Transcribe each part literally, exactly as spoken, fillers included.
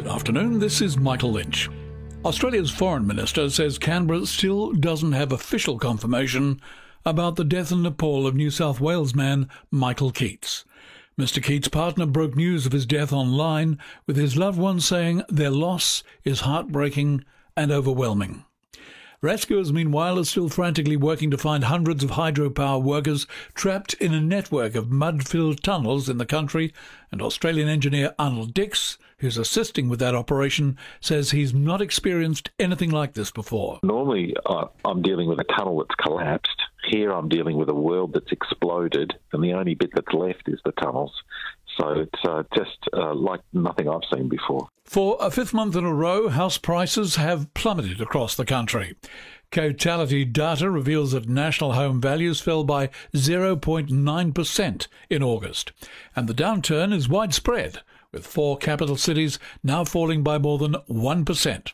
Good afternoon, this is Michael Lynch. Australia's Foreign Minister says Canberra still doesn't have official confirmation about the death in Nepal of New South Wales man Michael Keats. Mister Keats' partner broke news of his death online, with his loved ones saying their loss is heartbreaking and overwhelming. Rescuers, meanwhile, are still frantically working to find hundreds of hydropower workers trapped in a network of mud-filled tunnels in the country, and Australian engineer Arnold Dix, who's assisting with that operation, says he's not experienced anything like this before. Normally, uh, I'm dealing with a tunnel that's collapsed. Here I'm dealing with a world that's exploded, and the only bit that's left is the tunnels. So it's uh, just uh, like nothing I've seen before. For a fifth month in a row, house prices have plummeted across the country. Cotality data reveals that national home values fell by zero point nine percent in August. And the downturn is widespread, with four capital cities now falling by more than one percent.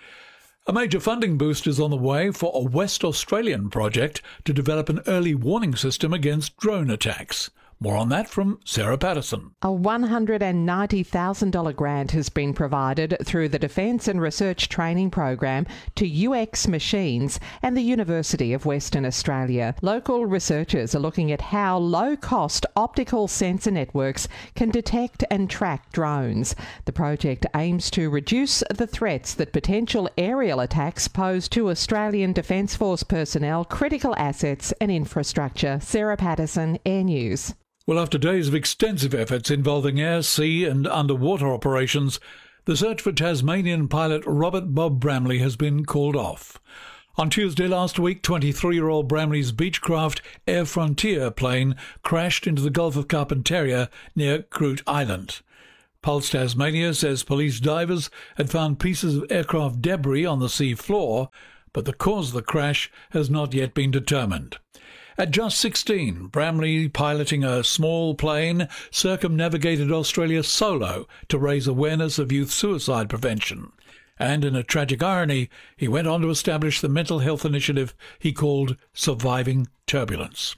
A major funding boost is on the way for a West Australian project to develop an early warning system against drone attacks. More on that from Sarah Patterson. A one hundred ninety thousand dollars grant has been provided through the Defence and Research Training Program to U X Machines and the University of Western Australia. Local researchers are looking at how low-cost optical sensor networks can detect and track drones. The project aims to reduce the threats that potential aerial attacks pose to Australian Defence Force personnel, critical assets and infrastructure. Sarah Patterson, Air News. Well, after days of extensive efforts involving air, sea and underwater operations, the search for Tasmanian pilot Robert Bob Bramley has been called off. On Tuesday last week, twenty-three-year-old Bramley's Beechcraft Air Frontier plane crashed into the Gulf of Carpentaria near Groote Eylandt. Pulse Tasmania says police divers had found pieces of aircraft debris on the sea floor, but the cause of the crash has not yet been determined. At just sixteen, Bramley, piloting a small plane, circumnavigated Australia solo to raise awareness of youth suicide prevention. And in a tragic irony, he went on to establish the mental health initiative he called Surviving Turbulence.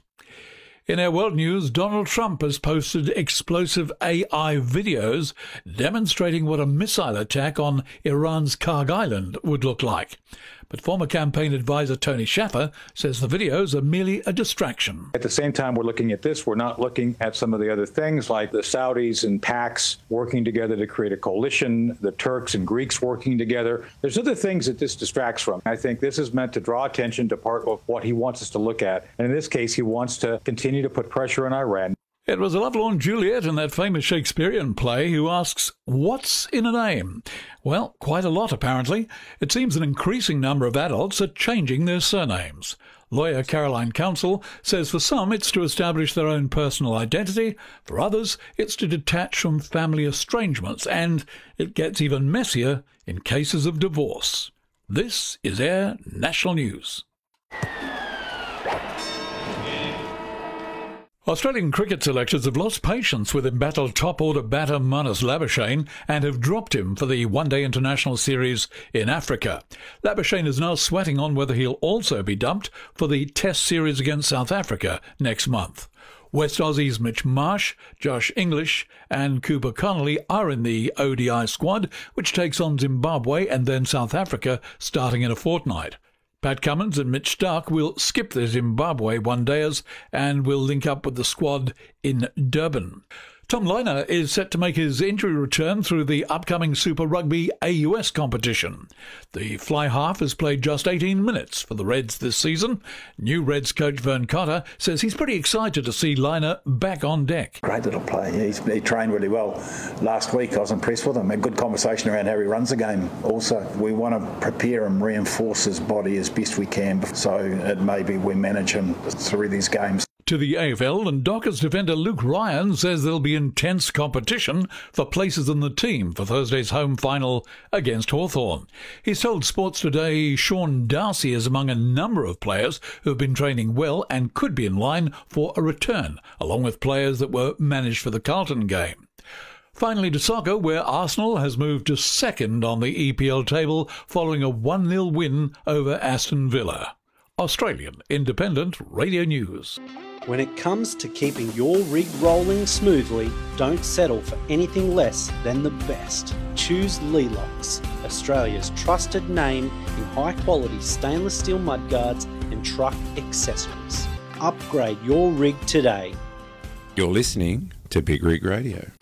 In our world news, Donald Trump has posted explosive A I videos demonstrating what a missile attack on Iran's Karg Island would look like. But former campaign advisor Tony Shaffer says the videos are merely a distraction. At the same time we're looking at this, we're not looking at some of the other things like the Saudis and PACs working together to create a coalition, the Turks and Greeks working together. There's other things that this distracts from. I think this is meant to draw attention to part of what he wants us to look at. And in this case, he wants to continue to put pressure on Iran. It was a lovelorn Juliet in that famous Shakespearean play who asks, what's in a name? Well, quite a lot, apparently. It seems an increasing number of adults are changing their surnames. Lawyer Caroline Counsell says for some it's to establish their own personal identity, for others it's to detach from family estrangements, and it gets even messier in cases of divorce. This is Air National News. Australian cricket selectors have lost patience with embattled top-order batter Marnus Labuschagne and have dropped him for the one-day international series in Africa. Labuschagne is now sweating on whether he'll also be dumped for the Test series against South Africa next month. West Aussies Mitch Marsh, Josh English and Cooper Connolly are in the O D I squad, which takes on Zimbabwe and then South Africa starting in a fortnight. Pat Cummins and Mitch Starc will skip the Zimbabwe one-dayers and will link up with the squad in Durban. Tom Lynagh is set to make his injury return through the upcoming Super Rugby A U S competition. The fly half has played just eighteen minutes for the Reds this season. New Reds coach Vern Cotter says he's pretty excited to see Lynagh back on deck. Great little play. He's, he trained really well last week. I was impressed with him. A good conversation around how he runs the game. Also, we want to prepare and reinforce his body as best we can, so it may be we manage him through these games. To the A F L, and Dockers defender Luke Ryan says there'll be intense competition for places in the team for Thursday's home final against Hawthorn. He's told Sports Today Sean Darcy is among a number of players who have been training well and could be in line for a return, along with players that were managed for the Carlton game. Finally to soccer, where Arsenal has moved to second on the E P L table following a one nil win over Aston Villa. Australian Independent Radio News. When it comes to keeping your rig rolling smoothly, don't settle for anything less than the best. Choose Lelocks, Australia's trusted name in high-quality stainless steel mudguards and truck accessories. Upgrade your rig today. You're listening to Big Rig Radio.